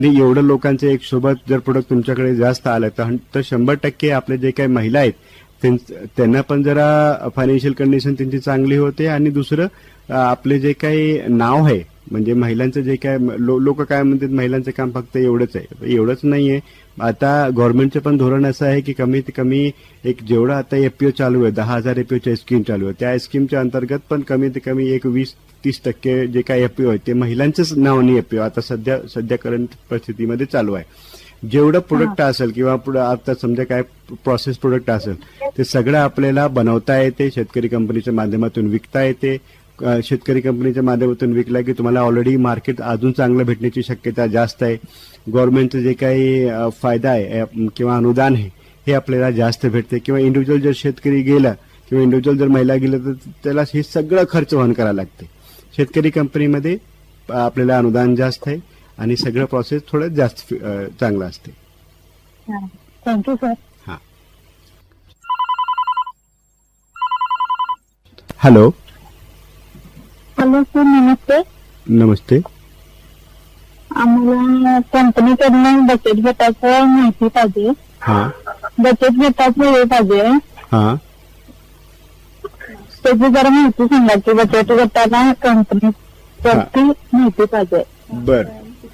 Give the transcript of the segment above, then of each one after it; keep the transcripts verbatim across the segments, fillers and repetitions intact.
आणि एवढं लोकांचं एक सोबत जर प्रोडक्ट तुमच्याकडे जास्त आलं तर तर शंभर टक्के आपले जे काही महिला आहेत त्यांना पण जरा फायनान्शियल कंडिशन त्यांची चांगली होते. आणि दुसरं आपले जे काही नाव आहे म्हणजे महिलांचं जे काय लोक काय म्हणतात महिलांचं काम फक्त एवढंच आहे, एवढंच नाहीये. आता गव्हर्नमेंटचं पण धोरण असं आहे की कमीत कमी एक जेवढं आता एफपीओ चालू आहे दहा हजार एफपीओच्या स्कीम चालू आहे त्या स्कीमच्या अंतर्गत पण कमीत कमी एक वीस तीस टक्के जे काही एफपीओ आहे ते महिलांचंच नावाने एफपीओ आता सध्या सध्या करंट परिस्थितीमध्ये चालू आहे. जेवढं प्रोडक्ट असेल किंवा पुढे आता समजा काय प्रोसेस प्रोडक्ट असेल ते सगळं आपल्याला बनवता येते, शेतकरी कंपनीच्या माध्यमातून विकता येते. शेतकरी कंपनीच्या माध्यमातून विकला की तुम्हाला ऑलरेडी मार्केट अजून चांगलं भेटण्याची शक्यता जास्त आहे. गव्हर्नमेंटचं जे काही फायदा आहे किंवा अनुदान आहे हे आपल्याला जास्त भेटते. किंवा इंडिव्हिज्युअल जर शेतकरी गेला किंवा इंडिव्हिज्युअल जर महिला गेलं तर त्याला हे सगळं खर्च वहन करायला लागते. शेतकरी कंपनीमध्ये आपल्याला अनुदान जास्त आहे आणि सगळं प्रोसेस थोडं जास्त चांगलं असते. Thank you sir. हा हॅलो. हॅलो सर, नमस्ते. नमस्ते. आम्हाला कंपनीकडनं बचत गटाचं माहिती पाहिजे. हा बचत गटाचं हे पाहिजे. हा त्याची जरा माहिती सांगा की बचत गटाला कंपनी माहिती पाहिजे. बर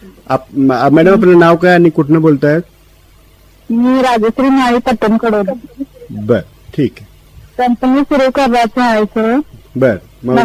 मॅडम आपलं नाव काय आणि कुठनं बोलतायत? मी राजश्री माळी पट्टणकडून. बर ठीक आहे. कंपनी सुरू करायचं आहे सर. बर मग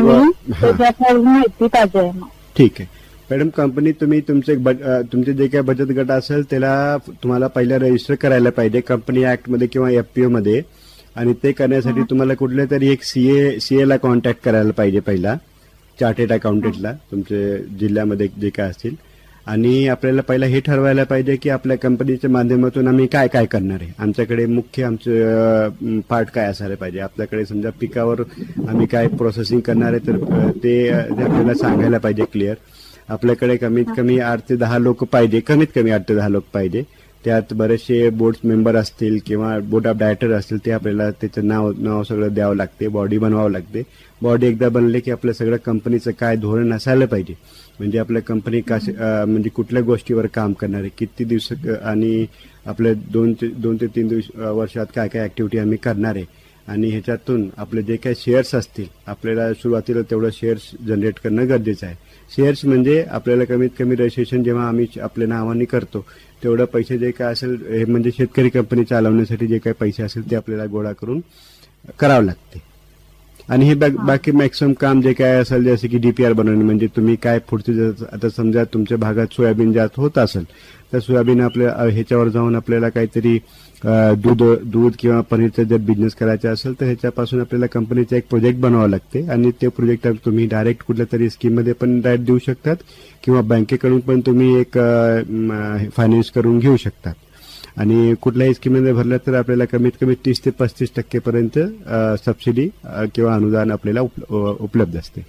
माहिती पाहिजे. ठीक आहे मॅडम. कंपनी तुम्ही तुमचे तुमचे जे काही बचत गट असेल त्याला तुम्हाला पहिला रजिस्टर करायला पाहिजे कंपनी ऍक्ट मध्ये किंवा एफपीओ मध्ये. आणि ते करण्यासाठी तुम्हाला कुठल्या तरी एक सीए सीए ला कॉन्टॅक्ट करायला पाहिजे पहिला, चार्टेड अकाउंटंटला तुमच्या जिल्ह्यामध्ये जे काय असतील. आणि आपल्याला पहिला हे ठरवायला पाहिजे की आपल्या कंपनीच्या माध्यमातून आम्ही काय काय करणार आहे. आमच्याकडे मुख्य आमचं पार्ट काय असायला पाहिजे. आपल्याकडे समजा पिकावर आम्ही काय प्रोसेसिंग करणार आहे तर ते आपल्याला सांगायला पाहिजे क्लिअर. आपल्याकडे कमीत कमी आठ ते दहा लोक पाहिजे, कमीत कमी आठ ते दहा लोक पाहिजे. त्यात बरेचसे बोर्ड मेंबर असतील किंवा बोर्ड ऑफ डायरेक्टर असतील ते आपल्याला त्याचं नाव नाव सगळं द्यावं लागते, बॉडी बनवावं लागते. बॉडी एकदा बनले की आपलं सगळं कंपनीचं काय धोरण असायला पाहिजे. म्हणजे आपल्या कंपनी कशी म्हणजे कुठल्या गोष्टीवर काम करणार आहे, किती दिवस आणि आपल्या दोन ते दोन ते तीन दिवस वर्षात काय काय ऍक्टिव्हिटी आम्ही करणार आहे. आणि ह्याच्यातून आपले जे काही शेअर्स असतील आपल्याला सुरुवातीला तेवढं शेअर्स जनरेट करणं गरजेचं आहे. शेअर्स म्हणजे आपल्याला कमीत कमी रजिस्ट्रेशन जेव्हा आम्ही आपल्या नावाने करतो तेवढं पैसे जे काय असेल हे म्हणजे शेतकरी कंपनी चालवण्यासाठी जे काही पैसे असेल ते आपल्याला गोळा करून करावं लागते. आणि हे बाकी मॅक्सिमम काम जे काय असेल जसे की डीपीआर बनवणे म्हणजे तुम्ही काय पुढचे आता समजा तुमच्या भागात सोयाबीन जास्त होत असेल तर सोयाबीन आपल्या ह्याच्यावर जाऊन आपल्याला काहीतरी दूध दूध किंवा पनीरचा जर बिझनेस करायचा असेल तर ह्याच्यापासून आपल्याला कंपनीचा एक प्रोजेक्ट बनावं लागते. आणि ते प्रोजेक्ट तुम्ही डायरेक्ट कुठल्या तरी स्कीममध्ये पण डायरेक्ट देऊ शकतात किंवा बँकेकडून पण तुम्ही एक फायनान्स करून घेऊ शकतात. आणि कुठल्याही स्कीममध्ये भरलं तर आपल्याला कमीत कमी तीस ते पस्तीस टक्केपर्यंत सबसिडी किंवा अनुदान आपल्याला उपलब्ध असते.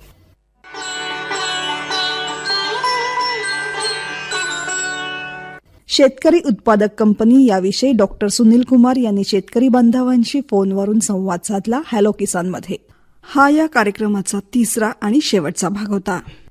शेतकरी उत्पादक कंपनी याविषयी डॉक्टर सुनील कुमार यांनी शेतकरी बांधवांशी फोनवरून संवाद साधला हॅलो किसान मध्ये. हा या कार्यक्रमाचा तिसरा आणि शेवटचा भाग होता.